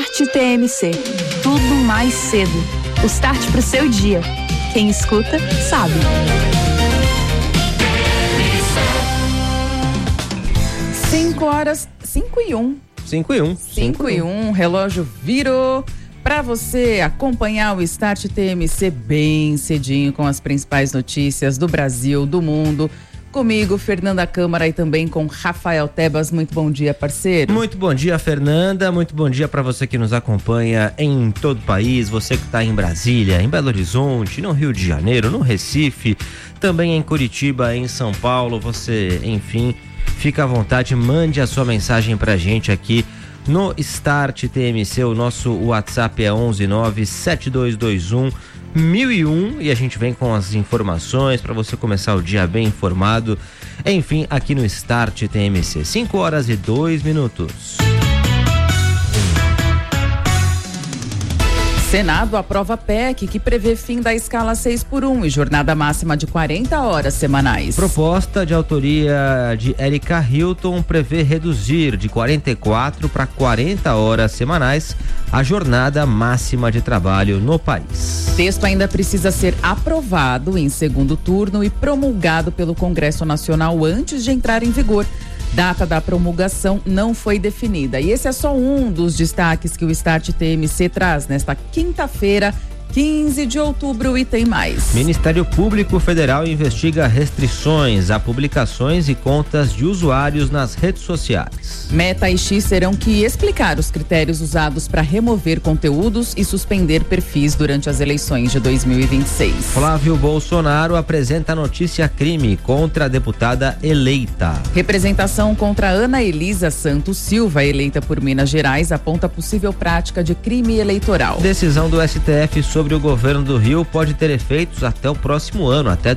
Start TMC. Tudo mais cedo. O start pro seu dia. Quem escuta, sabe. 5h01. 5h01. Relógio virou. Para você acompanhar o Start TMC bem cedinho com as principais notícias do Brasil, do mundo. Comigo, Fernanda Câmara, e também com Rafael Tebas. Muito bom dia, parceiro. Muito bom dia, Fernanda. Muito bom dia para você que nos acompanha em todo o país. Você que está em Brasília, em Belo Horizonte, no Rio de Janeiro, no Recife, também em Curitiba, em São Paulo. Você, enfim, fica à vontade, mande a sua mensagem pra gente aqui no Start TMC. O nosso WhatsApp é 1197221 1001 e a gente vem com as informações para você começar o dia bem informado. Enfim, aqui no Start TMC, 5h02. Senado aprova PEC que prevê fim da escala 6x1 e jornada máxima de 40 horas semanais. Proposta de autoria de Érica Hilton prevê reduzir de 44 para 40 horas semanais a jornada máxima de trabalho no país. O texto ainda precisa ser aprovado em segundo turno e promulgado pelo Congresso Nacional antes de entrar em vigor. Data da promulgação não foi definida. E esse é só um dos destaques que o Start TMC traz nesta quinta-feira, 15 de outubro, e tem mais. Ministério Público Federal investiga restrições a publicações e contas de usuários nas redes sociais. Meta e X terão que explicar os critérios usados para remover conteúdos e suspender perfis durante as eleições de 2026. Flávio Bolsonaro apresenta notícia crime contra a deputada eleita. Representação contra Ana Elisa Santos Silva, eleita por Minas Gerais, aponta possível prática de crime eleitoral. Decisão do STF sobre o governo do Rio pode ter efeitos até o próximo ano, até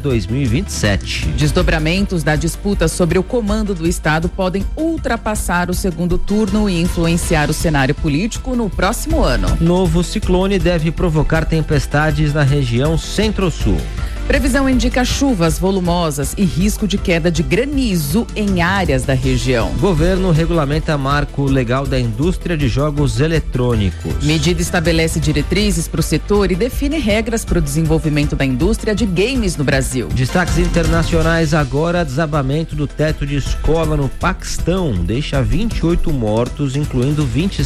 2027. Desdobramentos da disputa sobre o comando do Estado podem ultrapassar o segundo turno e influenciar o cenário político no próximo ano. Novo ciclone deve provocar tempestades na região Centro-Sul. Previsão indica chuvas volumosas e risco de queda de granizo em áreas da região. Governo regulamenta marco legal da indústria de jogos eletrônicos. Medida estabelece diretrizes para o setor e define regras para o desenvolvimento da indústria de games no Brasil. Destaques internacionais agora: desabamento do teto de escola no Paquistão deixa 28 mortos, incluindo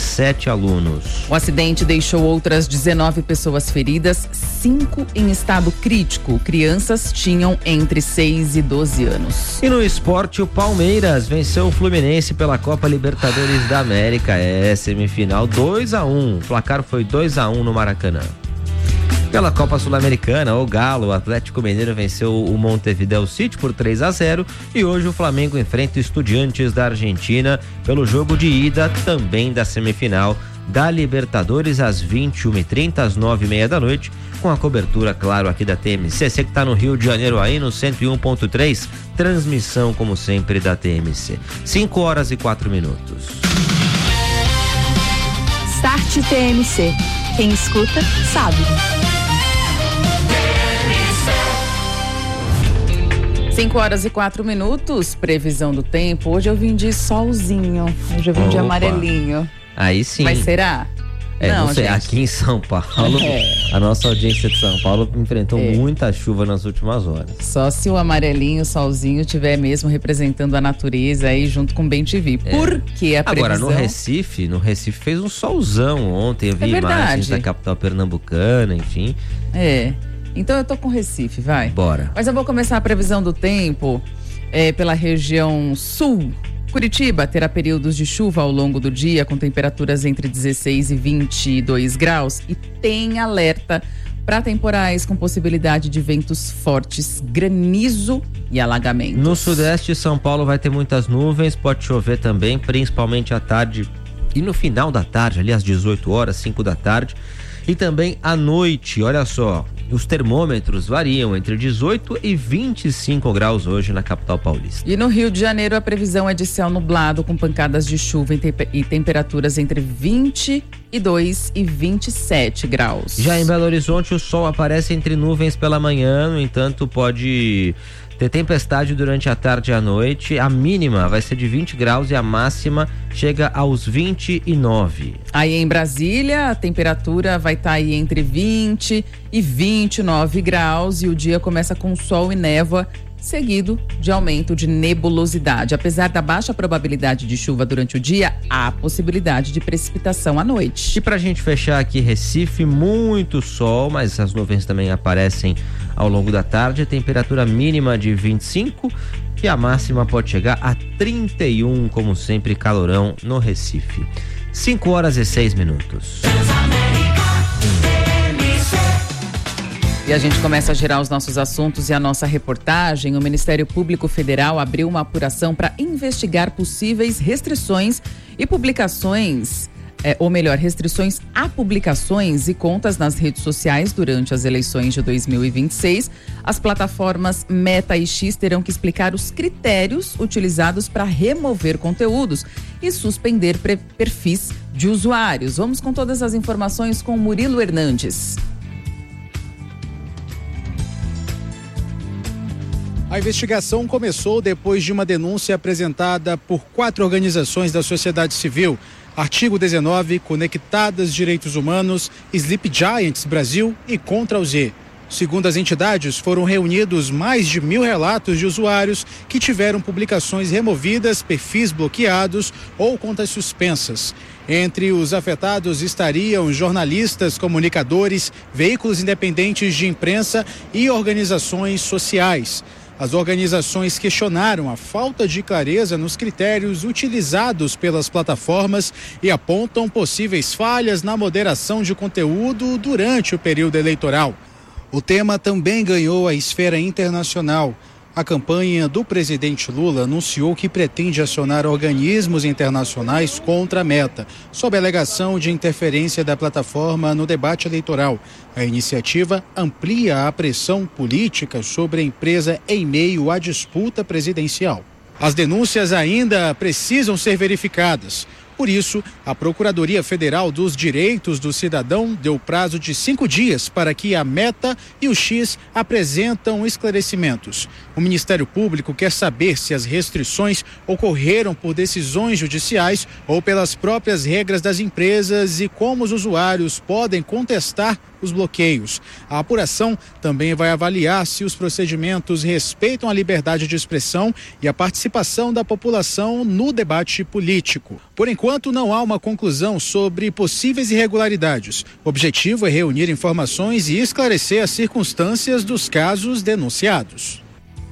27 alunos. O acidente deixou outras 19 pessoas feridas, 5 em estado crítico. Crianças tinham entre 6 e 12 anos. E no esporte, o Palmeiras venceu o Fluminense pela Copa Libertadores da América. Semifinal 2-1. O placar foi 2-1 no Maracanã. Pela Copa Sul-Americana, o Galo, o Atlético Mineiro, venceu o Montevideo City por 3-0 e hoje o Flamengo enfrenta o Estudiantes da Argentina pelo jogo de ida também da semifinal da Libertadores às 21h30, às 9h30 da noite, com a cobertura, claro, aqui da TMC. Você que está no Rio de Janeiro aí, no 101.3, transmissão, como sempre, da TMC. 5h04. Start TMC. Quem escuta, sabe. 5h04. Previsão do tempo. Hoje eu vim de solzinho. Hoje eu vim de amarelinho. Aí sim. Mas será? Não sei, aqui em São Paulo, a nossa audiência de São Paulo enfrentou muita chuva nas últimas horas. Só se o amarelinho, o solzinho, tiver mesmo representando a natureza aí junto com o Bem TV. Porque a previsão... Agora, no Recife fez um solzão ontem, eu vi imagens da capital pernambucana, enfim. Então eu tô com Recife, vai. Bora. Mas eu vou começar a previsão do tempo pela região sul. Curitiba terá períodos de chuva ao longo do dia, com temperaturas entre 16 e 22 graus. E tem alerta para temporais com possibilidade de ventos fortes, granizo e alagamentos. No sudeste, São Paulo vai ter muitas nuvens, pode chover também, principalmente à tarde e no final da tarde, ali às 18 horas, 5 da tarde. E também à noite, olha só, os termômetros variam entre 18 e 25 graus hoje na capital paulista. E no Rio de Janeiro a previsão é de céu nublado com pancadas de chuva e temperaturas entre 22 e 27 graus. Já em Belo Horizonte o sol aparece entre nuvens pela manhã, no entanto pode ter tempestade durante a tarde e a noite. A mínima vai ser de 20 graus e a máxima chega aos 29. Aí em Brasília, a temperatura vai estar aí entre 20 e 29 graus e o dia começa com sol e névoa, seguido de aumento de nebulosidade. Apesar da baixa probabilidade de chuva durante o dia, há possibilidade de precipitação à noite. E pra gente fechar aqui, Recife, muito sol, mas as nuvens também aparecem ao longo da tarde. A temperatura mínima de 25 e a máxima pode chegar a 31, como sempre, calorão no Recife. 5h06. E a gente começa a girar os nossos assuntos e a nossa reportagem. O Ministério Público Federal abriu uma apuração para investigar possíveis restrições e publicações, restrições a publicações e contas nas redes sociais durante as eleições de 2026. As plataformas Meta e X terão que explicar os critérios utilizados para remover conteúdos e suspender perfis de usuários. Vamos com todas as informações com Murilo Hernandes. A investigação começou depois de uma denúncia apresentada por 4 organizações da sociedade civil: Artigo 19, Conectadas Direitos Humanos, Sleep Giants Brasil e Contra o Z. Segundo as entidades, foram reunidos mais de 1.000 relatos de usuários que tiveram publicações removidas, perfis bloqueados ou contas suspensas. Entre os afetados estariam jornalistas, comunicadores, veículos independentes de imprensa e organizações sociais. As organizações questionaram a falta de clareza nos critérios utilizados pelas plataformas e apontam possíveis falhas na moderação de conteúdo durante o período eleitoral. O tema também ganhou a esfera internacional. A campanha do presidente Lula anunciou que pretende acionar organismos internacionais contra a Meta, sob a alegação de interferência da plataforma no debate eleitoral. A iniciativa amplia a pressão política sobre a empresa em meio à disputa presidencial. As denúncias ainda precisam ser verificadas. Por isso, a Procuradoria Federal dos Direitos do Cidadão deu prazo de 5 dias para que a Meta e o X apresentam esclarecimentos. O Ministério Público quer saber se as restrições ocorreram por decisões judiciais ou pelas próprias regras das empresas e como os usuários podem contestar os bloqueios. A apuração também vai avaliar se os procedimentos respeitam a liberdade de expressão e a participação da população no debate político. Por enquanto, não há uma conclusão sobre possíveis irregularidades. O objetivo é reunir informações e esclarecer as circunstâncias dos casos denunciados.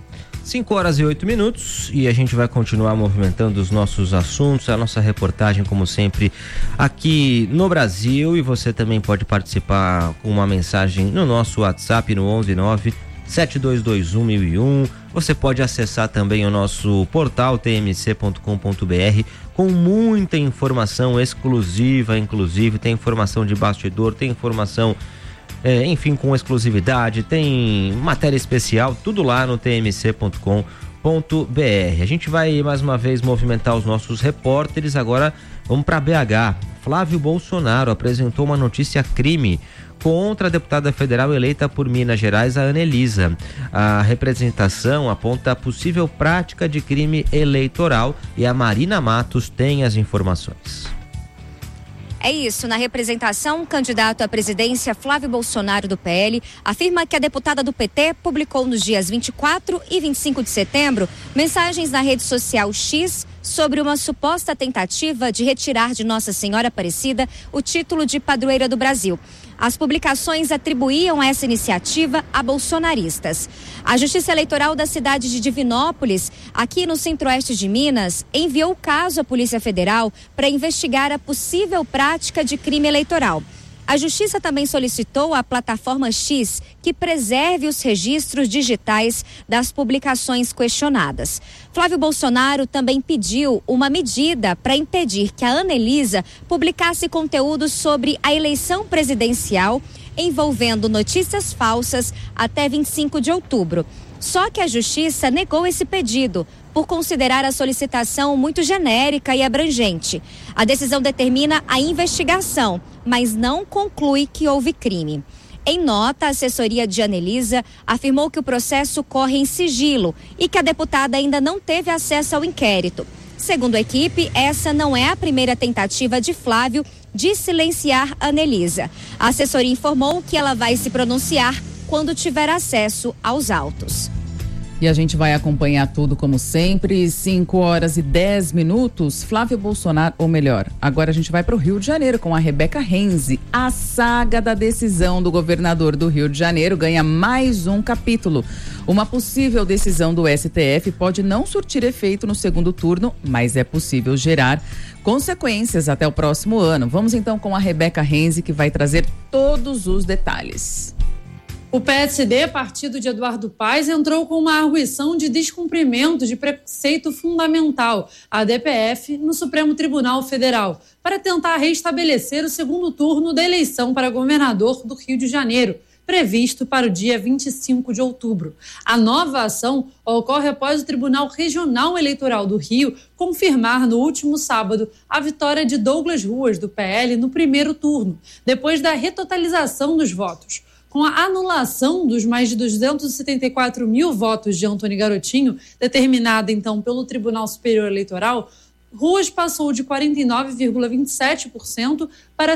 5h08 e a gente vai continuar movimentando os nossos assuntos, a nossa reportagem, como sempre, aqui no Brasil. E você também pode participar com uma mensagem no nosso WhatsApp no 119-7221-1001. Você pode acessar também o nosso portal tmc.com.br com muita informação exclusiva, inclusive tem informação de bastidor, tem informação enfim, com exclusividade, tem matéria especial, tudo lá no tmc.com.br. A gente vai mais uma vez movimentar os nossos repórteres. Agora vamos para BH. Flávio Bolsonaro apresentou uma notícia crime contra a deputada federal eleita por Minas Gerais, a Anelisa. A representação aponta a possível prática de crime eleitoral e a Marina Matos tem as informações. É isso, na representação, o candidato à presidência Flávio Bolsonaro do PL afirma que a deputada do PT publicou nos dias 24 e 25 de setembro mensagens na rede social X sobre uma suposta tentativa de retirar de Nossa Senhora Aparecida o título de padroeira do Brasil. As publicações atribuíam essa iniciativa a bolsonaristas. A Justiça Eleitoral da cidade de Divinópolis, aqui no centro-oeste de Minas, enviou o caso à Polícia Federal para investigar a possível prática de crime eleitoral. A Justiça também solicitou à plataforma X que preserve os registros digitais das publicações questionadas. Flávio Bolsonaro também pediu uma medida para impedir que a Anelisa publicasse conteúdos sobre a eleição presidencial envolvendo notícias falsas até 25 de outubro. Só que a Justiça negou esse pedido por considerar a solicitação muito genérica e abrangente. A decisão determina a investigação, mas não conclui que houve crime. Em nota, a assessoria de Anelisa afirmou que o processo corre em sigilo e que a deputada ainda não teve acesso ao inquérito. Segundo a equipe, essa não é a primeira tentativa de Flávio de silenciar Anelisa. A assessoria informou que ela vai se pronunciar quando tiver acesso aos autos. E a gente vai acompanhar tudo como sempre, 5h10. Flávio Bolsonaro, ou melhor, agora a gente vai para o Rio de Janeiro com a Rebeca Renzi. A saga da decisão do governador do Rio de Janeiro ganha mais um capítulo. Uma possível decisão do STF pode não surtir efeito no segundo turno, mas é possível gerar consequências até o próximo ano. Vamos então com a Rebeca Renzi, que vai trazer todos os detalhes. O PSD, partido de Eduardo Paes, entrou com uma arguição de descumprimento de preceito fundamental, a DPF, no Supremo Tribunal Federal, para tentar restabelecer o segundo turno da eleição para governador do Rio de Janeiro, previsto para o dia 25 de outubro. A nova ação ocorre após o Tribunal Regional Eleitoral do Rio confirmar no último sábado a vitória de Douglas Ruas, do PL, no primeiro turno, depois da retotalização dos votos. Com a anulação dos mais de 274 mil votos de Antônio Garotinho, determinada então pelo Tribunal Superior Eleitoral, Ruas passou de 49,27% para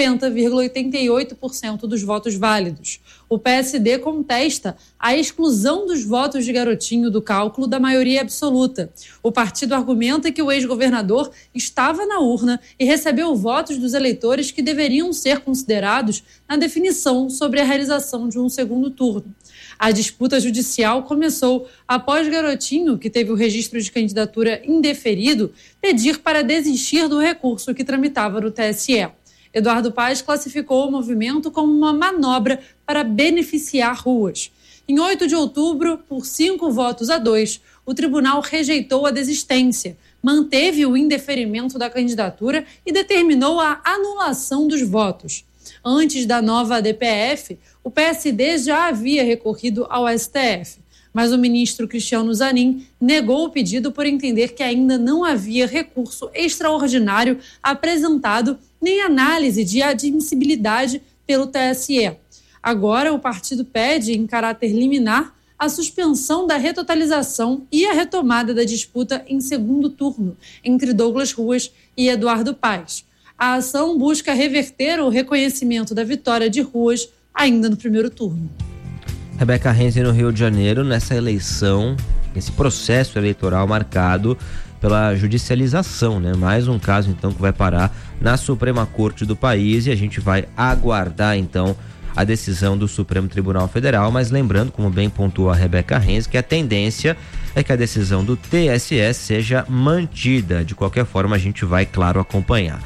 50,88% dos votos válidos. O PSD contesta a exclusão dos votos de Garotinho do cálculo da maioria absoluta. O partido argumenta que o ex-governador estava na urna e recebeu votos dos eleitores que deveriam ser considerados na definição sobre a realização de um segundo turno. A disputa judicial começou após Garotinho, que teve o registro de candidatura indeferido, pedir para desistir do recurso que tramitava no TSE. Eduardo Paes classificou o movimento como uma manobra para beneficiar Ruas. Em 8 de outubro, por 5-2, o tribunal rejeitou a desistência, manteve o indeferimento da candidatura e determinou a anulação dos votos. Antes da nova DPF, o PSD já havia recorrido ao STF, mas o ministro Cristiano Zanin negou o pedido por entender que ainda não havia recurso extraordinário apresentado nem análise de admissibilidade pelo TSE. Agora, o partido pede, em caráter liminar, a suspensão da retotalização e a retomada da disputa em segundo turno entre Douglas Ruas e Eduardo Paes. A ação busca reverter o reconhecimento da vitória de Ruas ainda no primeiro turno. Rebeca Renzi no Rio de Janeiro, nessa eleição, esse processo eleitoral marcado pela judicialização, né? Mais um caso, então, que vai parar na Suprema Corte do país e a gente vai aguardar, então, a decisão do Supremo Tribunal Federal, mas lembrando, como bem pontuou a Rebeca Renzi, que a tendência é que a decisão do TSE seja mantida. De qualquer forma, a gente vai, claro, acompanhar.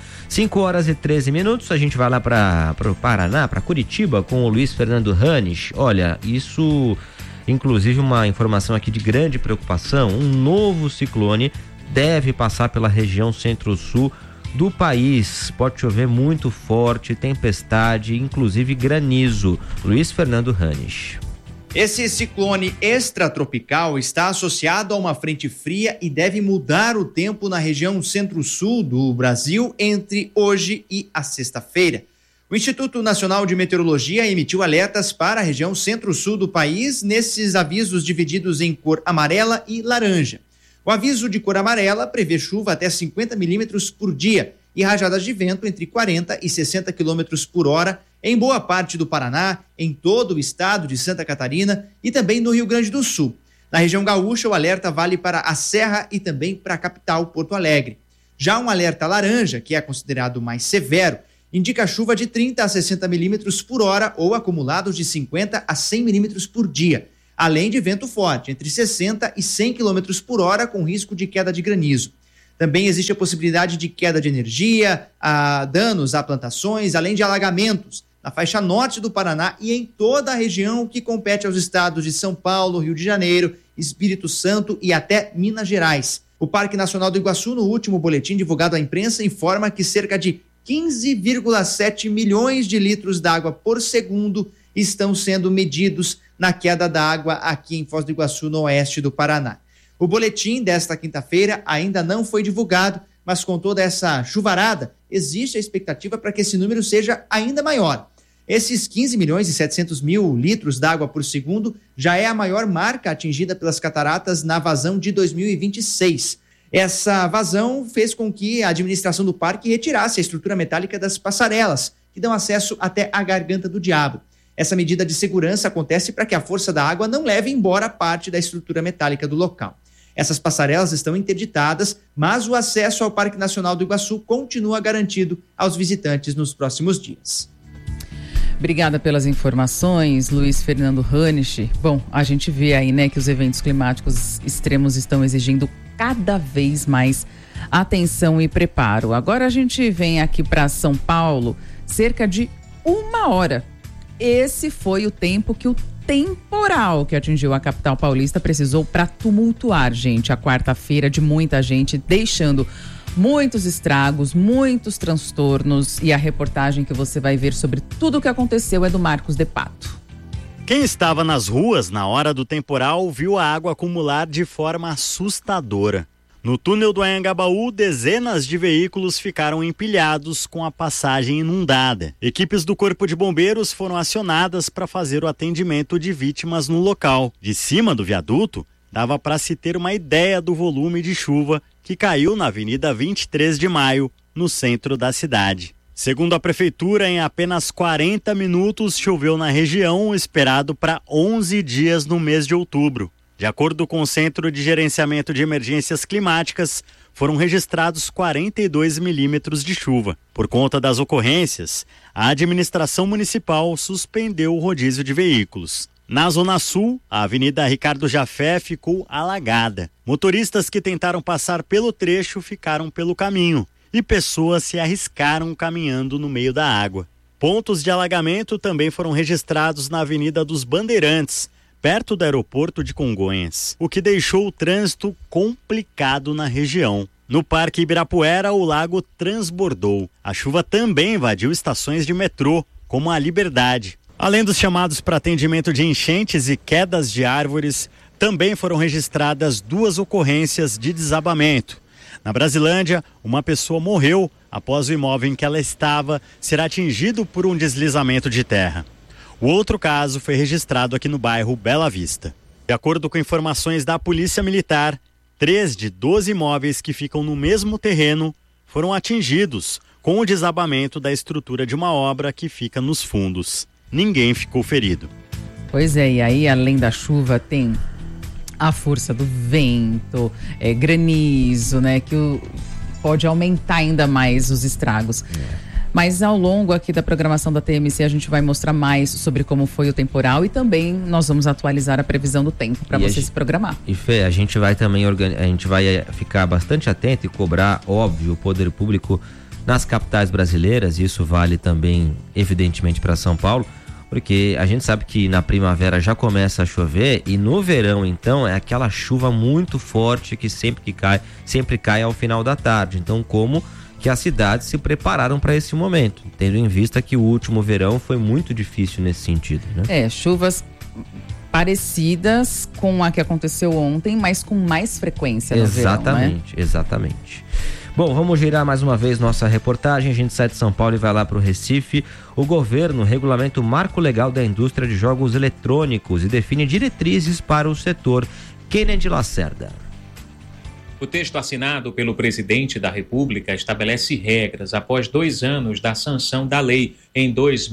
5h13, a gente vai lá para o Paraná, para Curitiba, com o Luiz Fernando Hannes. Olha, isso, inclusive uma informação aqui de grande preocupação, um novo ciclone deve passar pela região centro-sul do país. Pode chover muito forte, tempestade, inclusive granizo. Luiz Fernando Hannes. Esse ciclone extratropical está associado a uma frente fria e deve mudar o tempo na região centro-sul do Brasil entre hoje e a sexta-feira. O Instituto Nacional de Meteorologia emitiu alertas para a região centro-sul do país, nesses avisos divididos em cor amarela e laranja. O aviso de cor amarela prevê chuva até 50 milímetros por dia e rajadas de vento entre 40 e 60 quilômetros por hora em boa parte do Paraná, em todo o estado de Santa Catarina e também no Rio Grande do Sul. Na região gaúcha, o alerta vale para a Serra e também para a capital, Porto Alegre. Já um alerta laranja, que é considerado mais severo, indica chuva de 30 a 60 milímetros por hora ou acumulados de 50 a 100 milímetros por dia, além de vento forte, entre 60 e 100 quilômetros por hora, com risco de queda de granizo. Também existe a possibilidade de queda de energia, danos a plantações, além de alagamentos na faixa norte do Paraná e em toda a região que compete aos estados de São Paulo, Rio de Janeiro, Espírito Santo e até Minas Gerais. O Parque Nacional do Iguaçu, no último boletim divulgado à imprensa, informa que cerca de 15,7 milhões de litros d'água por segundo estão sendo medidos na queda da água aqui em Foz do Iguaçu, no oeste do Paraná. O boletim desta quinta-feira ainda não foi divulgado, mas com toda essa chuvarada, existe a expectativa para que esse número seja ainda maior. Esses 15 milhões e 700 mil litros d'água por segundo já é a maior marca atingida pelas cataratas na vazão de 2026. Essa vazão fez com que a administração do parque retirasse a estrutura metálica das passarelas, que dão acesso até a Garganta do Diabo. Essa medida de segurança acontece para que a força da água não leve embora parte da estrutura metálica do local. Essas passarelas estão interditadas, mas o acesso ao Parque Nacional do Iguaçu continua garantido aos visitantes nos próximos dias. Obrigada pelas informações, Luiz Fernando Hanisch. Bom, a gente vê aí, né, que os eventos climáticos extremos estão exigindo cada vez mais atenção e preparo. Agora a gente vem aqui para São Paulo, cerca de 1 hora. Esse foi o tempo que o temporal que atingiu a capital paulista precisou para tumultuar, gente, a quarta-feira de muita gente, deixando muitos estragos, muitos transtornos, e a reportagem que você vai ver sobre tudo o que aconteceu é do Marcos de Pato. Quem estava nas ruas na hora do temporal viu a água acumular de forma assustadora. No túnel do Anhangabaú, dezenas de veículos ficaram empilhados com a passagem inundada. Equipes do Corpo de Bombeiros foram acionadas para fazer o atendimento de vítimas no local. De cima do viaduto, dava para se ter uma ideia do volume de chuva que caiu na Avenida 23 de Maio, no centro da cidade. Segundo a prefeitura, em apenas 40 minutos choveu na região, esperado para 11 dias no mês de outubro. De acordo com o Centro de Gerenciamento de Emergências Climáticas, foram registrados 42 milímetros de chuva. Por conta das ocorrências, a administração municipal suspendeu o rodízio de veículos. Na Zona Sul, a Avenida Ricardo Jafé ficou alagada. Motoristas que tentaram passar pelo trecho ficaram pelo caminho e pessoas se arriscaram caminhando no meio da água. Pontos de alagamento também foram registrados na Avenida dos Bandeirantes, perto do aeroporto de Congonhas, o que deixou o trânsito complicado na região. No Parque Ibirapuera, o lago transbordou. A chuva também invadiu estações de metrô, como a Liberdade. Além dos chamados para atendimento de enchentes e quedas de árvores, também foram registradas 2 ocorrências de desabamento. Na Brasilândia, uma pessoa morreu após o imóvel em que ela estava ser atingido por um deslizamento de terra. O outro caso foi registrado aqui no bairro Bela Vista. De acordo com informações da Polícia Militar, 3 de 12 imóveis que ficam no mesmo terreno foram atingidos com o desabamento da estrutura de uma obra que fica nos fundos. Ninguém ficou ferido. Pois é, e aí além da chuva tem a força do vento, granizo, né, que pode aumentar ainda mais os estragos. Mas ao longo aqui da programação da TMC a gente vai mostrar mais sobre como foi o temporal e também nós vamos atualizar a previsão do tempo para você se programar. E Fê, a gente vai também a gente vai ficar bastante atento e cobrar, óbvio, o poder público nas capitais brasileiras, e isso vale também evidentemente para São Paulo, porque a gente sabe que na primavera já começa a chover e no verão então é aquela chuva muito forte que sempre cai ao final da tarde. Então como que as cidades se prepararam para esse momento, tendo em vista que o último verão foi muito difícil nesse sentido, né? Chuvas parecidas com a que aconteceu ontem, mas com mais frequência no verão, né? Exatamente. Bom, vamos girar mais uma vez nossa reportagem. A gente sai de São Paulo e vai lá para o Recife. O governo regulamenta o marco legal da indústria de jogos eletrônicos e define diretrizes para o setor. Kennedy Lacerda. O texto assinado pelo presidente da República estabelece regras após 2 anos da sanção da lei em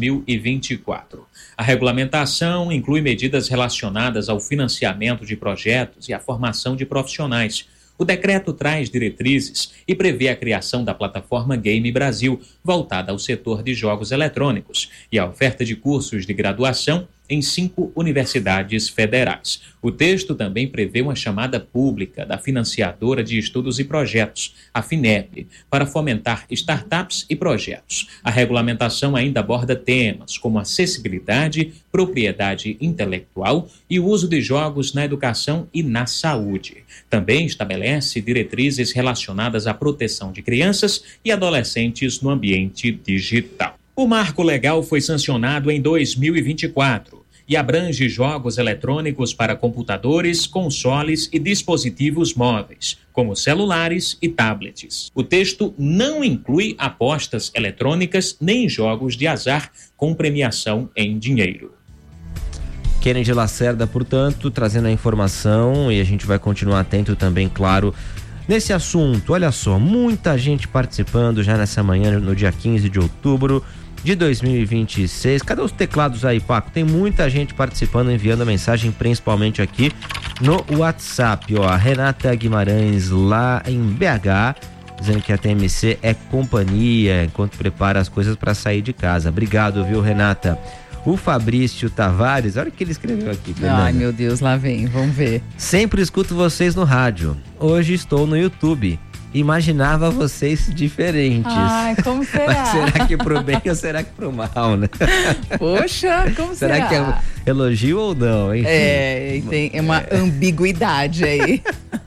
2024. A regulamentação inclui medidas relacionadas ao financiamento de projetos e à formação de profissionais. O decreto traz diretrizes e prevê a criação da plataforma Game Brasil, voltada ao setor de jogos eletrônicos, e a oferta de cursos de graduação em 5 universidades federais. O texto também prevê uma chamada pública da financiadora de estudos e projetos, a FINEP, para fomentar startups e projetos. A regulamentação ainda aborda temas como acessibilidade, propriedade intelectual e o uso de jogos na educação e na saúde. Também estabelece diretrizes relacionadas à proteção de crianças e adolescentes no ambiente digital. O marco legal foi sancionado em 2024 e abrange jogos eletrônicos para computadores, consoles e dispositivos móveis, como celulares e tablets. O texto não inclui apostas eletrônicas nem jogos de azar com premiação em dinheiro. Kennedy Lacerda, portanto, trazendo a informação, e a gente vai continuar atento também, claro, nesse assunto. Olha só, muita gente participando já nessa manhã, no dia 15 de outubro de 2026. Cadê os teclados aí, Paco? Tem muita gente participando, enviando mensagem, principalmente aqui no WhatsApp. Ó, a Renata Guimarães, lá em BH, dizendo que a TMC é companhia enquanto prepara as coisas para sair de casa. Obrigado, viu, Renata? O Fabrício Tavares, olha o que ele escreveu aqui, Fernanda. Ai, meu Deus, lá vem, vamos ver. Sempre escuto vocês no rádio. Hoje estou no YouTube. Imaginava vocês diferentes. Ai, como será? Mas será que pro bem ou será que pro mal, né? Poxa, como será? Será que é elogio ou não, hein? Tem uma ambiguidade aí.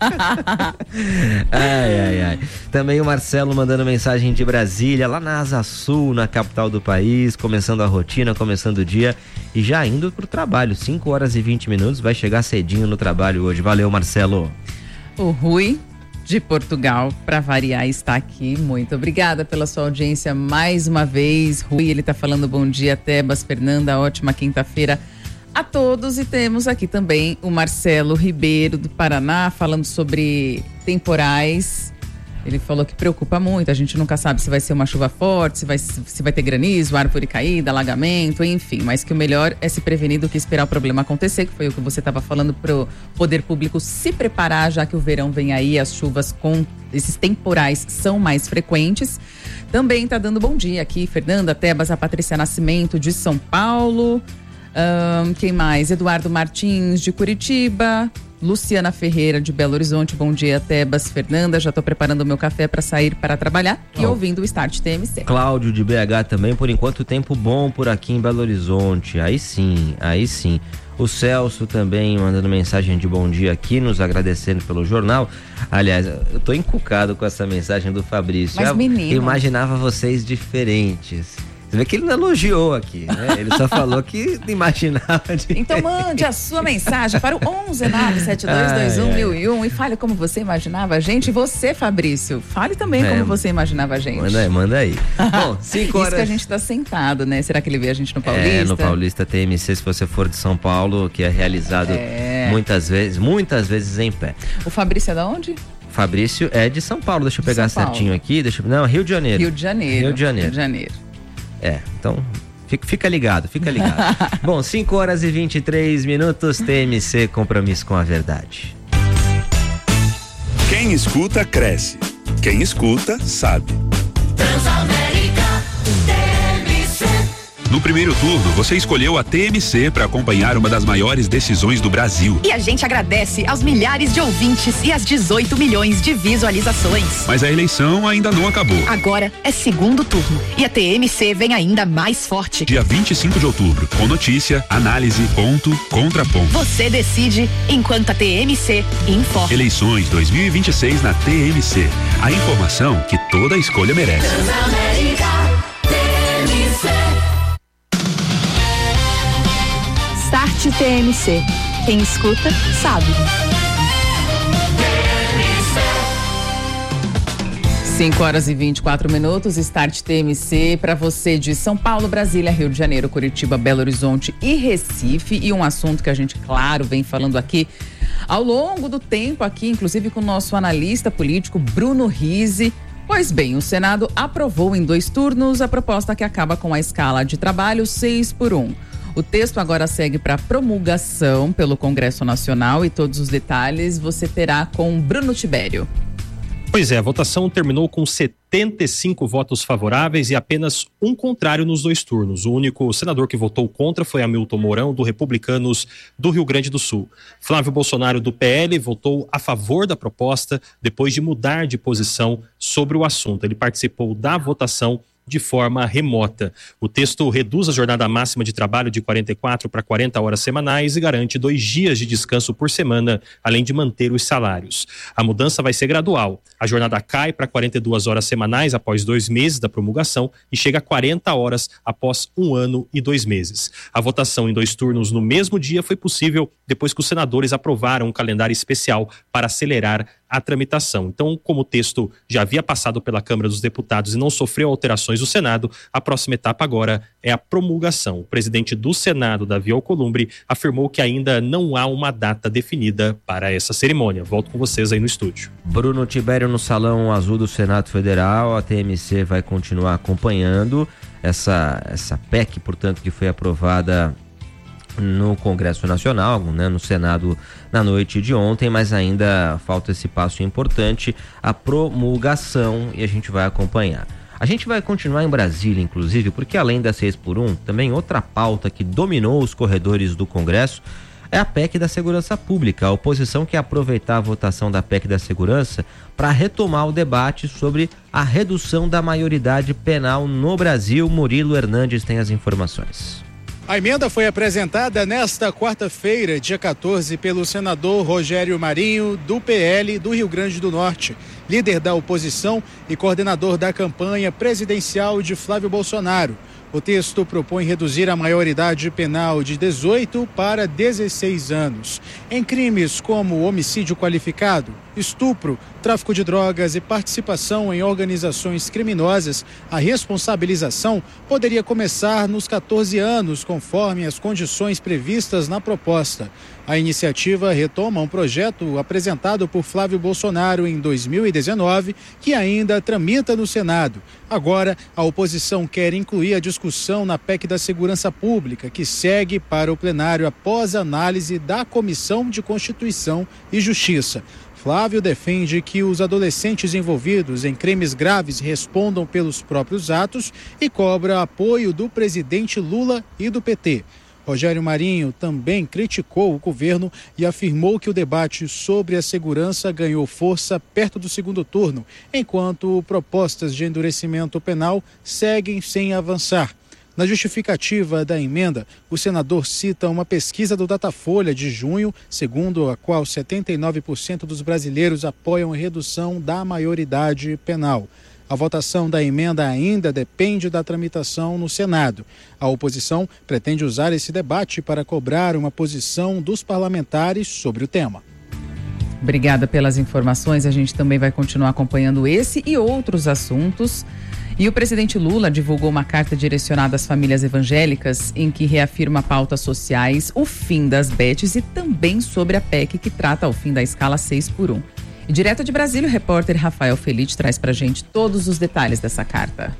Ai. Também o Marcelo mandando mensagem de Brasília, lá na Asa Sul, na capital do país, começando a rotina, começando o dia e já indo pro trabalho. 5 horas e 20 minutos, vai chegar cedinho no trabalho hoje. Valeu, Marcelo. O Rui de Portugal, para variar, está aqui. Muito obrigada pela sua audiência mais uma vez. Rui, ele está falando bom dia, Tebas, Fernanda, ótima quinta-feira a todos. E temos aqui também o Marcelo Ribeiro do Paraná, falando sobre temporais. Ele falou que preocupa muito, a gente nunca sabe se vai ser uma chuva forte, se vai ter granizo, árvore caída, alagamento, enfim, mas que o melhor é se prevenir do que esperar o problema acontecer, que foi o que você estava falando pro poder público se preparar, já que o verão vem aí, as chuvas com esses temporais são mais frequentes. Também tá dando bom dia aqui, Fernanda, Tebas, a Patrícia Nascimento de São Paulo, quem mais? Eduardo Martins de Curitiba, Luciana Ferreira de Belo Horizonte, bom dia, Tebas, Fernanda, já tô preparando o meu café para sair para trabalhar e ouvindo o Start TMC. Cláudio de BH também, por enquanto tempo bom por aqui em Belo Horizonte, aí sim. O Celso também mandando mensagem de bom dia aqui, nos agradecendo pelo jornal. Aliás, eu tô encucado com essa mensagem do Fabrício. Mas menino, imaginava vocês diferentes. Você vê que ele não elogiou aqui, né? Ele só falou que imaginava de... Então mande a sua mensagem para o 11972211001 e fale como você imaginava a gente. E você, Fabrício, fale também como você imaginava a gente. Manda aí. Bom, 5 horas... Isso que a gente tá sentado, né? Será que ele vê a gente no Paulista? No Paulista TMC, se você for de São Paulo, que é realizado muitas vezes em pé. O Fabrício é da onde? Fabrício é de São Paulo, deixa eu pegar certinho aqui. Não, Rio de Janeiro. Rio de Janeiro. Então fica ligado. Bom, 5 horas e 23 minutos, TMC, compromisso com a verdade. Quem escuta, cresce. Quem escuta, sabe. Transamérica, TMC. No primeiro turno, você escolheu a TMC para acompanhar uma das maiores decisões do Brasil. E a gente agradece aos milhares de ouvintes e às 18 milhões de visualizações. Mas a eleição ainda não acabou. Agora é segundo turno e a TMC vem ainda mais forte. Dia 25 de outubro, com notícia, análise, ponto, contraponto. Você decide enquanto a TMC informa. Eleições 2026 na TMC. A informação que toda escolha merece. Transamérica, TMC. Start TMC. Quem escuta, sabe. 5 horas e 24 minutos, Start TMC para você de São Paulo, Brasília, Rio de Janeiro, Curitiba, Belo Horizonte e Recife. E um assunto que a gente, claro, vem falando aqui ao longo do tempo aqui, inclusive com o nosso analista político Bruno Rizzi. Pois bem, o Senado aprovou em 2 turnos a proposta que acaba com a escala de trabalho 6x1. O texto agora segue para promulgação pelo Congresso Nacional e todos os detalhes você terá com Bruno Tibério. Pois é, a votação terminou com 75 votos favoráveis e apenas um contrário nos 2 turnos. O único senador que votou contra foi Hamilton Mourão, do Republicanos do Rio Grande do Sul. Flávio Bolsonaro, do PL, votou a favor da proposta depois de mudar de posição sobre o assunto. Ele participou da votação de forma remota. O texto reduz a jornada máxima de trabalho de 44 para 40 horas semanais e garante 2 dias de descanso por semana, além de manter os salários. A mudança vai ser gradual. A jornada cai para 42 horas semanais após 2 meses da promulgação e chega a 40 horas após 1 ano e 2 meses. A votação em 2 turnos no mesmo dia foi possível depois que os senadores aprovaram um calendário especial para acelerar a tramitação. Então, como o texto já havia passado pela Câmara dos Deputados e não sofreu alterações do Senado, a próxima etapa agora é a promulgação. O presidente do Senado, Davi Alcolumbre, afirmou que ainda não há uma data definida para essa cerimônia. Volto com vocês aí no estúdio. Bruno Tibério no Salão Azul do Senado Federal. A TMC vai continuar acompanhando essa PEC, portanto, que foi aprovada no Congresso Nacional, né, no Senado na noite de ontem, mas ainda falta esse passo importante, a promulgação, e a gente vai acompanhar. A gente vai continuar em Brasília, inclusive, porque além da 6x1, também outra pauta que dominou os corredores do Congresso é a PEC da Segurança Pública. A oposição quer aproveitar a votação da PEC da Segurança para retomar o debate sobre a redução da maioridade penal no Brasil. Murilo Hernandes tem as informações. A emenda foi apresentada nesta quarta-feira, dia 14, pelo senador Rogério Marinho, do PL do Rio Grande do Norte, líder da oposição e coordenador da campanha presidencial de Flávio Bolsonaro. O texto propõe reduzir a maioridade penal de 18 para 16 anos. Em crimes como homicídio qualificado, estupro, tráfico de drogas e participação em organizações criminosas, a responsabilização poderia começar nos 14 anos, conforme as condições previstas na proposta. A iniciativa retoma um projeto apresentado por Flávio Bolsonaro em 2019, que ainda tramita no Senado. Agora, a oposição quer incluir a discussão na PEC da Segurança Pública, que segue para o plenário após análise da Comissão de Constituição e Justiça. Flávio defende que os adolescentes envolvidos em crimes graves respondam pelos próprios atos e cobra apoio do presidente Lula e do PT. Rogério Marinho também criticou o governo e afirmou que o debate sobre a segurança ganhou força perto do segundo turno, enquanto propostas de endurecimento penal seguem sem avançar. Na justificativa da emenda, o senador cita uma pesquisa do Datafolha de junho, segundo a qual 79% dos brasileiros apoiam a redução da maioridade penal. A votação da emenda ainda depende da tramitação no Senado. A oposição pretende usar esse debate para cobrar uma posição dos parlamentares sobre o tema. Obrigada pelas informações. A gente também vai continuar acompanhando esse e outros assuntos. E o presidente Lula divulgou uma carta direcionada às famílias evangélicas em que reafirma pautas sociais, o fim das bets e também sobre a PEC que trata o fim da escala 6x1. E direto de Brasília, o repórter Rafael Felite traz pra gente todos os detalhes dessa carta.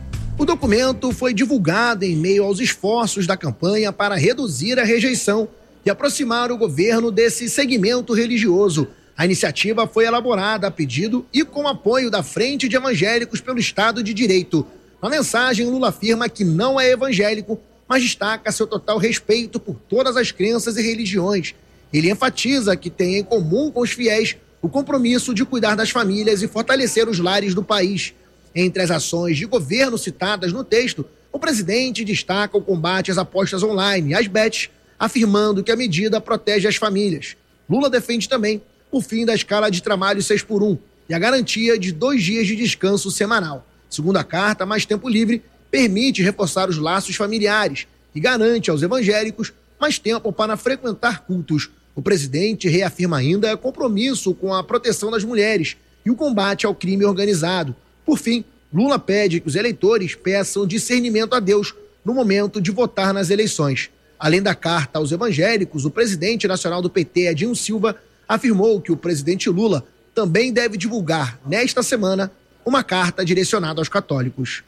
O documento foi divulgado em meio aos esforços da campanha para reduzir a rejeição e aproximar o governo desse segmento religioso. A iniciativa foi elaborada a pedido e com apoio da Frente de Evangélicos pelo Estado de Direito. Na mensagem, Lula afirma que não é evangélico, mas destaca seu total respeito por todas as crenças e religiões. Ele enfatiza que tem em comum com os fiéis o compromisso de cuidar das famílias e fortalecer os lares do país. Entre as ações de governo citadas no texto, o presidente destaca o combate às apostas online e às bets, afirmando que a medida protege as famílias. Lula defende também o fim da escala de trabalho 6x1 e a garantia de 2 dias de descanso semanal. Segundo a carta, mais tempo livre permite reforçar os laços familiares e garante aos evangélicos mais tempo para frequentar cultos. O presidente reafirma ainda compromisso com a proteção das mulheres e o combate ao crime organizado. Por fim, Lula pede que os eleitores peçam discernimento a Deus no momento de votar nas eleições. Além da carta aos evangélicos, o presidente nacional do PT, Edinho Silva, afirmou que o presidente Lula também deve divulgar, nesta semana, uma carta direcionada aos católicos.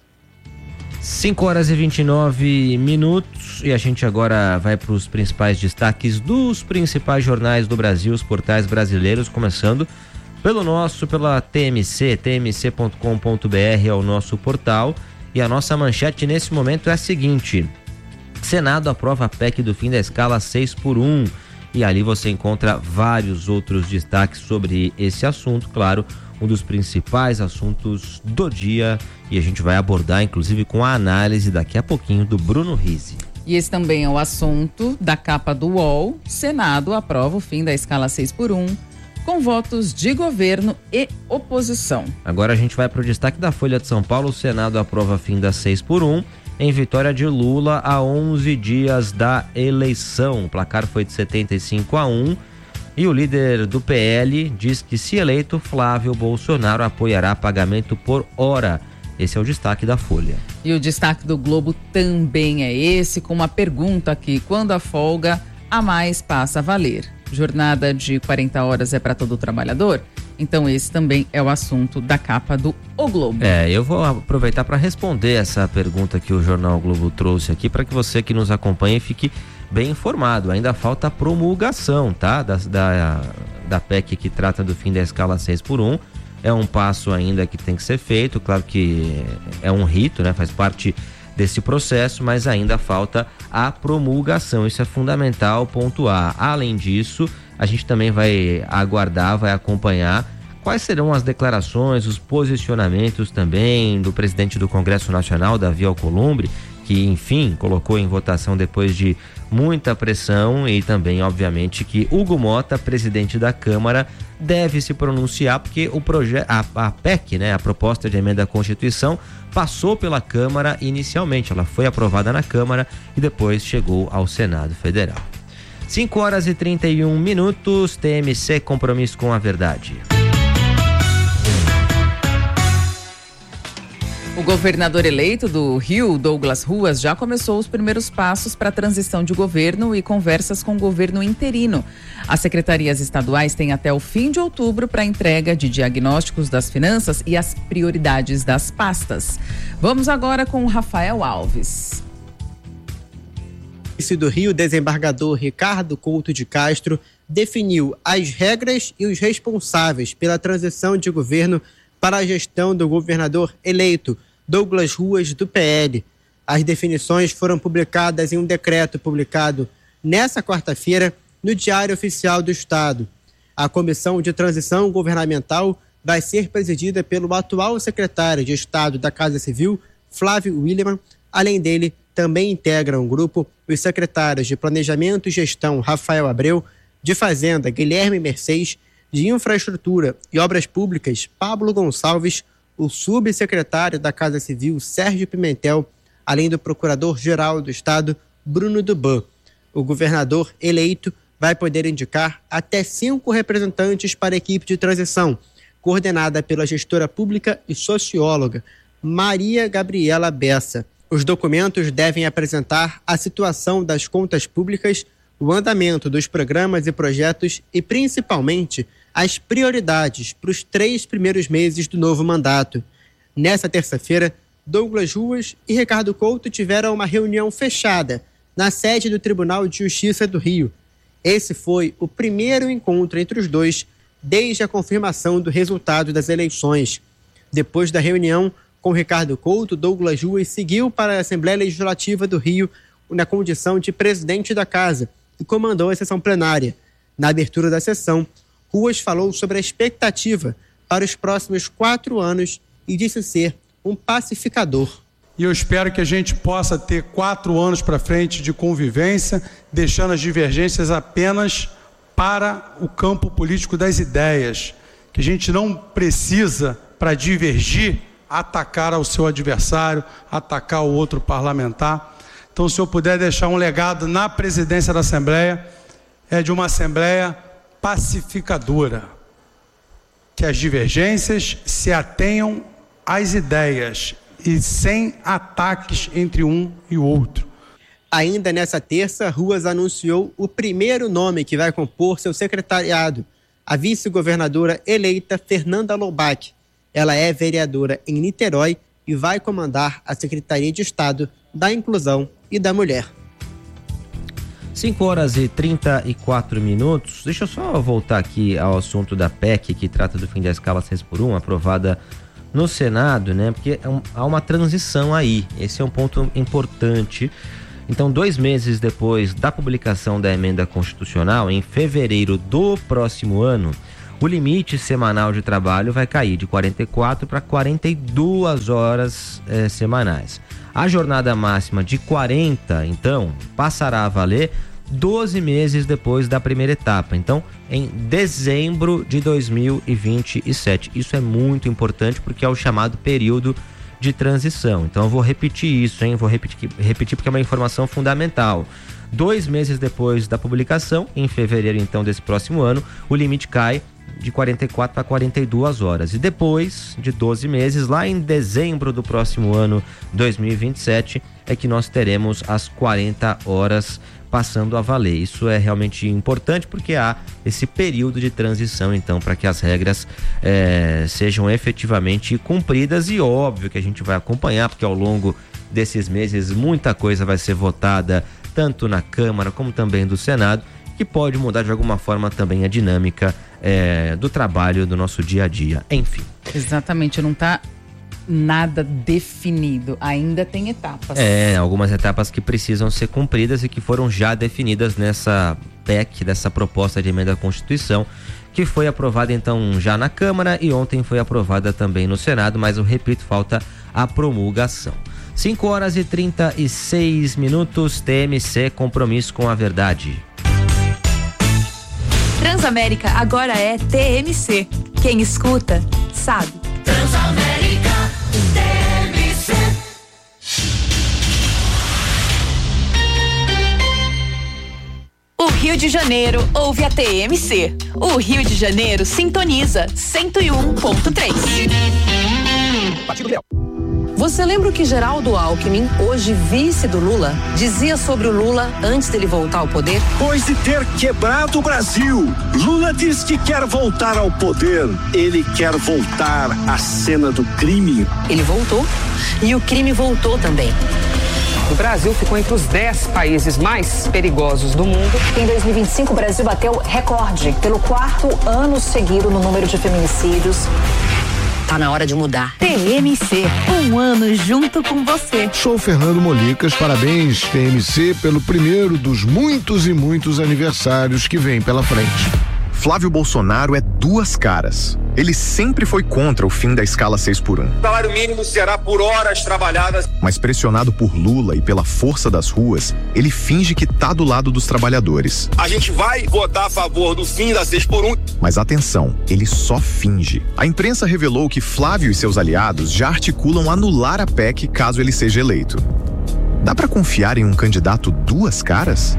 5h29 e a gente agora vai para os principais destaques dos principais jornais do Brasil, os portais brasileiros, começando pela TMC, tmc.com.br é o nosso portal, e a nossa manchete nesse momento é a seguinte: Senado aprova a PEC do fim da escala 6x1, e ali você encontra vários outros destaques sobre esse assunto, claro, um dos principais assuntos do dia, e a gente vai abordar inclusive com a análise daqui a pouquinho do Bruno Rizzi. E esse também é o assunto da capa do UOL. Senado aprova o fim da escala 6x1, com votos de governo e oposição. Agora a gente vai para o destaque da Folha de São Paulo. O Senado aprova fim da 6x1 em vitória de Lula a 11 dias da eleição. O placar foi de 75-1 e o líder do PL diz que, se eleito, Flávio Bolsonaro apoiará pagamento por hora. Esse é o destaque da Folha. E o destaque do Globo também é esse, com uma pergunta aqui: quando a folga a mais passa a valer? Jornada de 40 horas é para todo trabalhador? Então esse também é o assunto da capa do O Globo. Eu vou aproveitar para responder essa pergunta que o Jornal o Globo trouxe aqui, para que você que nos acompanha fique bem informado. Ainda falta a promulgação, tá? Da PEC que trata do fim da escala 6x1. É um passo ainda que tem que ser feito, claro que é um rito, né? Faz parte desse processo, mas ainda falta a promulgação. Isso é fundamental pontuar. Além disso, a gente também vai aguardar, vai acompanhar quais serão as declarações, os posicionamentos também do presidente do Congresso Nacional, Davi Alcolumbre, que, enfim, colocou em votação depois de muita pressão, e também, obviamente, que Hugo Mota, presidente da Câmara, deve se pronunciar, porque o projeto, a PEC, né, a proposta de emenda à Constituição, passou pela Câmara inicialmente. Ela foi aprovada na Câmara e depois chegou ao Senado Federal. 5h31, TMC, compromisso com a verdade. O governador eleito do Rio, Douglas Ruas, já começou os primeiros passos para a transição de governo e conversas com o governo interino. As secretarias estaduais têm até o fim de outubro para a entrega de diagnósticos das finanças e as prioridades das pastas. Vamos agora com o Rafael Alves. O do Rio, desembargador Ricardo Couto de Castro, definiu as regras e os responsáveis pela transição de governo para a gestão do governador eleito, Douglas Ruas, do PL. As definições foram publicadas em um decreto publicado nesta quarta-feira no Diário Oficial do Estado. A comissão de transição governamental vai ser presidida pelo atual secretário de Estado da Casa Civil, Flávio Williman. Além dele, também integram o grupo os secretários de Planejamento e Gestão, Rafael Abreu, de Fazenda, Guilherme Mercedes, de Infraestrutura e Obras Públicas, Pablo Gonçalves, o subsecretário da Casa Civil, Sérgio Pimentel, além do Procurador-Geral do Estado, Bruno Duban. O governador eleito vai poder indicar até 5 representantes para a equipe de transição, coordenada pela gestora pública e socióloga Maria Gabriela Bessa. Os documentos devem apresentar a situação das contas públicas, o andamento dos programas e projetos e, principalmente, as prioridades para os 3 primeiros meses do novo mandato. Nessa terça-feira, Douglas Ruas e Ricardo Couto tiveram uma reunião fechada na sede do Tribunal de Justiça do Rio. Esse foi o primeiro encontro entre os dois desde a confirmação do resultado das eleições. Depois da reunião com Ricardo Couto, Douglas Ruas seguiu para a Assembleia Legislativa do Rio na condição de presidente da casa e comandou a sessão plenária. Na abertura da sessão, Ruas falou sobre a expectativa para os próximos 4 anos e disse ser um pacificador. E eu espero que a gente possa ter 4 anos para frente de convivência, deixando as divergências apenas para o campo político das ideias, que a gente não precisa, para divergir, atacar ao seu adversário, atacar o outro parlamentar. Então, se eu puder deixar um legado na presidência da Assembleia, é de uma Assembleia pacificadora, que as divergências se atenham às ideias e sem ataques entre um e o outro. Ainda nessa terça, Ruas anunciou o primeiro nome que vai compor seu secretariado, a vice-governadora eleita Fernanda Loubach. Ela é vereadora em Niterói e vai comandar a Secretaria de Estado da Inclusão e da Mulher. 5h34. Deixa eu só voltar aqui ao assunto da PEC, que trata do fim da escala 6x1, aprovada no Senado, né? Porque há uma transição aí. Esse é um ponto importante. Então, 2 meses depois da publicação da emenda constitucional, em fevereiro do próximo ano, o limite semanal de trabalho vai cair de 44 para 42 horas semanais. A jornada máxima de 40, então, passará a valer 12 meses depois da primeira etapa. Então, em dezembro de 2027. Isso é muito importante porque é o chamado período de transição. Então, eu vou repetir isso, hein? Vou repetir porque é uma informação fundamental. 2 meses depois da publicação, em fevereiro, então, desse próximo ano, o limite cai de 44 para 42 horas. E depois de 12 meses, lá em dezembro do próximo ano, 2027, é que nós teremos as 40 horas passando a valer. Isso é realmente importante porque há esse período de transição, então, para que as regras sejam efetivamente cumpridas. E óbvio que a gente vai acompanhar, porque ao longo desses meses muita coisa vai ser votada, tanto na Câmara como também do Senado, que pode mudar de alguma forma também a dinâmica do trabalho do nosso dia a dia. Enfim. Exatamente, não está nada definido, ainda tem etapas. Algumas etapas que precisam ser cumpridas e que foram já definidas nessa PEC, dessa proposta de emenda à Constituição, que foi aprovada então já na Câmara e ontem foi aprovada também no Senado, mas eu repito, falta a promulgação. 5h36, TMC, compromisso com a verdade. Transamérica agora é TMC. Quem escuta, sabe. Transamérica TMC. O Rio de Janeiro ouve a TMC. O Rio de Janeiro sintoniza 101.3. Você lembra o que Geraldo Alckmin, hoje vice do Lula, dizia sobre o Lula antes dele voltar ao poder? Depois de ter quebrado o Brasil, Lula diz que quer voltar ao poder. Ele quer voltar à cena do crime. Ele voltou e o crime voltou também. O Brasil ficou entre os 10 países mais perigosos do mundo. Em 2025, o Brasil bateu recorde pelo 4º ano seguido no número de feminicídios. Tá na hora de mudar. TMC, um ano junto com você. Sou Fernando Molicas, parabéns TMC pelo primeiro dos muitos e muitos aniversários que vem pela frente. Flávio Bolsonaro é duas caras. Ele sempre foi contra o fim da escala 6x1. O salário mínimo será por horas trabalhadas. Mas pressionado por Lula e pela força das ruas, ele finge que tá do lado dos trabalhadores. A gente vai votar a favor do fim da 6x1. Mas atenção, ele só finge. A imprensa revelou que Flávio e seus aliados já articulam anular a PEC caso ele seja eleito. Dá pra confiar em um candidato duas caras?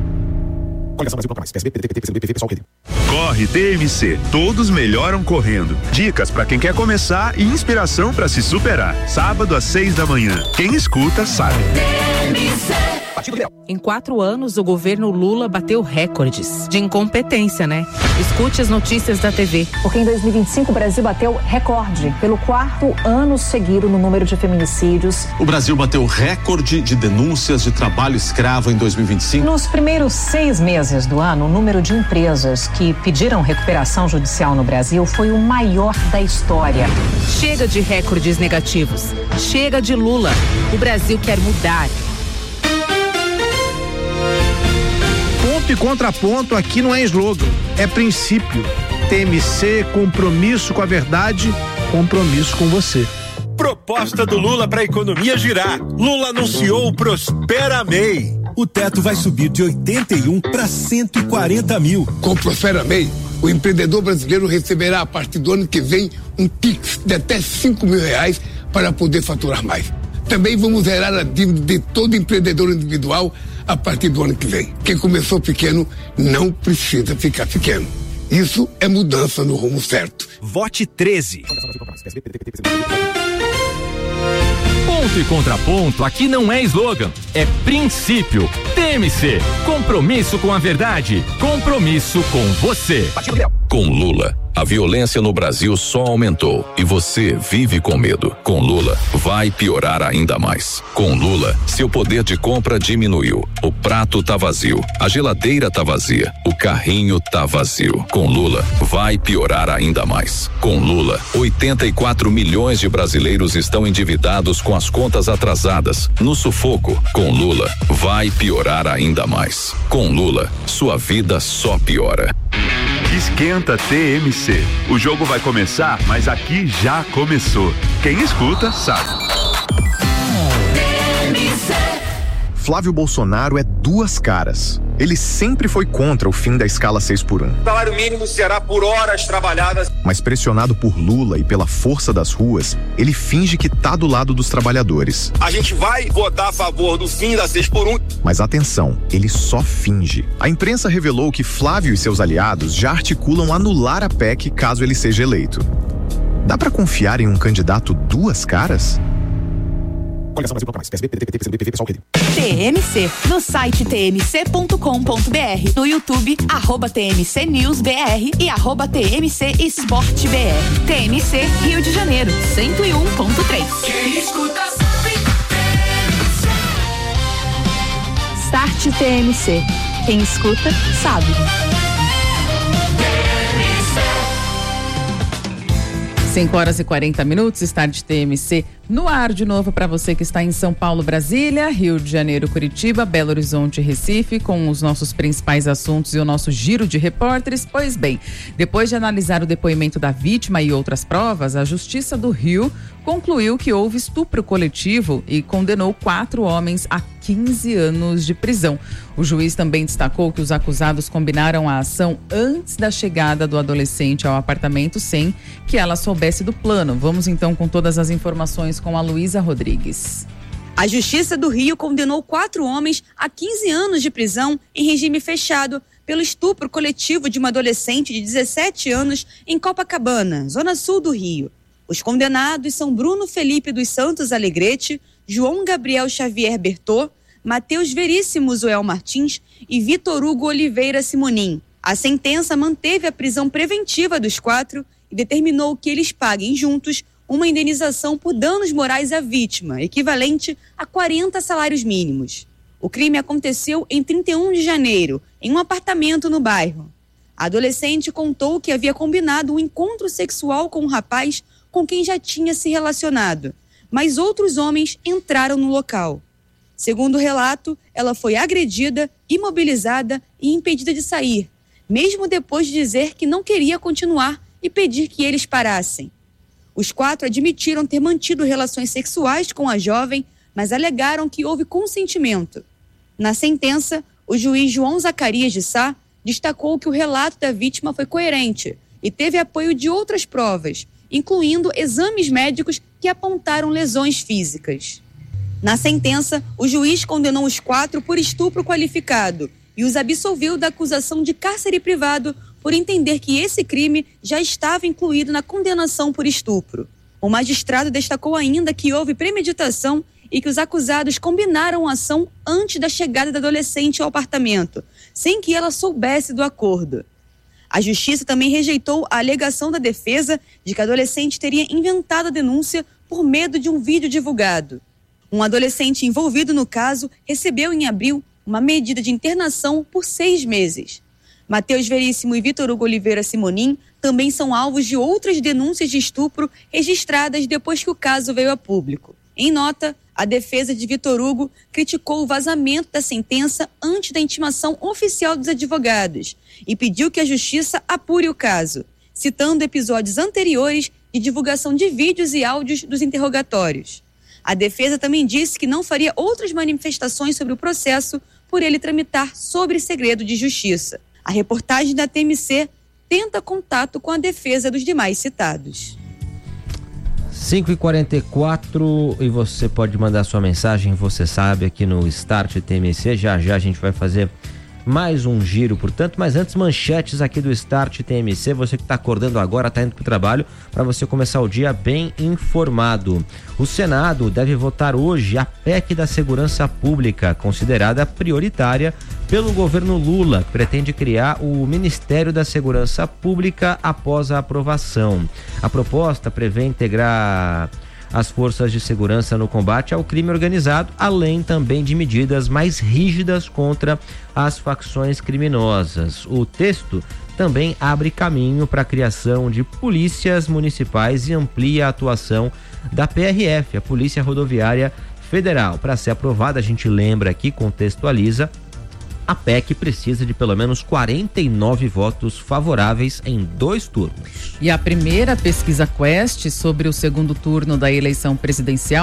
Corre TMC, todos melhoram correndo. Dicas para quem quer começar e inspiração para se superar. Sábado às 6h. Quem escuta sabe. Em 4 anos, o governo Lula bateu recordes de incompetência, né? Escute as notícias da TV. Porque em 2025 o Brasil bateu recorde pelo 4º ano seguido no número de feminicídios. O Brasil bateu recorde de denúncias de trabalho escravo em 2025. Nos primeiros 6 meses do ano, o número de empresas que pediram recuperação judicial no Brasil foi o maior da história. Chega de recordes negativos. Chega de Lula. O Brasil quer mudar. Ponto e contraponto aqui não é slogan, é princípio. TMC, compromisso com a verdade, compromisso com você. Proposta do Lula para a economia girar. Lula anunciou o Prospera MEI. O teto vai subir de 81 para 140 mil. Com o Prospera MEI, o empreendedor brasileiro receberá a partir do ano que vem um Pix de até R$5 mil para poder faturar mais. Também vamos zerar a dívida de todo empreendedor individual a partir do ano que vem. Quem começou pequeno não precisa ficar pequeno. Isso é mudança no rumo certo. Vote 13. Ponto e contraponto aqui não é slogan, é princípio. TMC, compromisso com a verdade, compromisso com você. Com Lula, a violência no Brasil só aumentou e você vive com medo. Com Lula, vai piorar ainda mais. Com Lula, seu poder de compra diminuiu. O prato tá vazio, a geladeira tá vazia, o carrinho tá vazio. Com Lula, vai piorar ainda mais. Com Lula, 84 milhões de brasileiros estão endividados com as contas atrasadas, no sufoco. Com Lula, vai piorar ainda mais. Com Lula, sua vida só piora. Esquenta TMC. O jogo vai começar, mas aqui já começou. Quem escuta sabe. Flávio Bolsonaro é duas caras. Ele sempre foi contra o fim da escala 6x1. O salário mínimo será por horas trabalhadas. Mas pressionado por Lula e pela força das ruas, ele finge que tá do lado dos trabalhadores. A gente vai votar a favor do fim da 6x1. Mas atenção, ele só finge. A imprensa revelou que Flávio e seus aliados já articulam anular a PEC caso ele seja eleito. Dá pra confiar em um candidato duas caras? TMC, no site tmc.com.br, no YouTube, @TMCNewsBR e @TMC Esporte BR. TMC Rio de Janeiro, 101.3. Quem escuta sabe. Start TMC. Quem escuta sabe. 5h40, Start TMC no ar de novo para você que está em São Paulo, Brasília, Rio de Janeiro, Curitiba, Belo Horizonte, Recife, com os nossos principais assuntos e o nosso giro de repórteres. Pois bem, depois de analisar o depoimento da vítima e outras provas, a Justiça do Rio concluiu que houve estupro coletivo e condenou 4 homens a 15 anos de prisão. O juiz também destacou que os acusados combinaram a ação antes da chegada do adolescente ao apartamento sem que ela soubesse do plano. Vamos então com todas as informações com a Luísa Rodrigues. A Justiça do Rio condenou 4 homens a 15 anos de prisão em regime fechado pelo estupro coletivo de uma adolescente de 17 anos em Copacabana, zona sul do Rio. Os condenados são Bruno Felipe dos Santos Alegrete, João Gabriel Xavier Bertô, Matheus Veríssimo Zoel Martins e Vitor Hugo Oliveira Simonim. A sentença manteve a prisão preventiva dos 4 e determinou que eles paguem juntos uma indenização por danos morais à vítima, equivalente a 40 salários mínimos. O crime aconteceu em 31 de janeiro, em um apartamento no bairro. A adolescente contou que havia combinado um encontro sexual com um rapaz com quem já tinha se relacionado, mas outros homens entraram no local. Segundo o relato, ela foi agredida, imobilizada e impedida de sair, mesmo depois de dizer que não queria continuar e pedir que eles parassem. Os 4 admitiram ter mantido relações sexuais com a jovem, mas alegaram que houve consentimento. Na sentença, o juiz João Zacarias de Sá destacou que o relato da vítima foi coerente e teve apoio de outras provas, incluindo exames médicos que apontaram lesões físicas. Na sentença, o juiz condenou os 4 por estupro qualificado e os absolveu da acusação de cárcere privado por entender que esse crime já estava incluído na condenação por estupro. O magistrado destacou ainda que houve premeditação e que os acusados combinaram a ação antes da chegada da adolescente ao apartamento, sem que ela soubesse do acordo. A justiça também rejeitou a alegação da defesa de que a adolescente teria inventado a denúncia por medo de um vídeo divulgado. Um adolescente envolvido no caso recebeu em abril uma medida de internação por 6 meses. Matheus Veríssimo e Vitor Hugo Oliveira Simonim também são alvos de outras denúncias de estupro registradas depois que o caso veio a público. Em nota, a defesa de Vitor Hugo criticou o vazamento da sentença antes da intimação oficial dos advogados e pediu que a justiça apure o caso, citando episódios anteriores de divulgação de vídeos e áudios dos interrogatórios. A defesa também disse que não faria outras manifestações sobre o processo por ele tramitar sob segredo de justiça. A reportagem da TMC tenta contato com a defesa dos demais citados. 5h44 e você pode mandar sua mensagem, você sabe, aqui no Start TMC. Já a gente vai fazer mais um giro, portanto, mas antes, manchetes aqui do Start TMC. Você que está acordando agora, está indo para o trabalho, para você começar o dia bem informado. O Senado deve votar hoje a PEC da Segurança Pública, considerada prioritária pelo governo Lula, que pretende criar o Ministério da Segurança Pública após a aprovação. A proposta prevê integrar as forças de segurança no combate ao crime organizado, além também de medidas mais rígidas contra as facções criminosas. O texto também abre caminho para a criação de polícias municipais e amplia a atuação da PRF, a Polícia Rodoviária Federal. Para ser aprovada, a gente lembra aqui, contextualiza, A PEC precisa de pelo menos 49 votos favoráveis em 2 turnos. E a primeira pesquisa Quest sobre o segundo turno da eleição presidencial